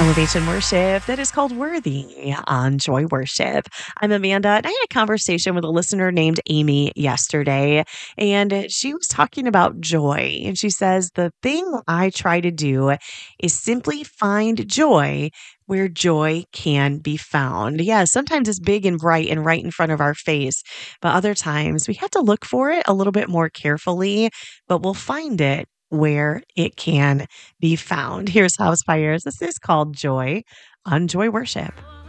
Elevation Worship that is called Worthy on Joy Worship. I'm Amanda, and I had a conversation with a listener named Amy yesterday, and she was talking about joy. And she says, the thing I try to do is simply find joy where joy can be found. Yeah, sometimes it's big and bright and right in front of our face, but other times we have to look for it a little bit more carefully, but we'll find it where it can be found. Here's House Fires. This is called Joy on Joy Worship.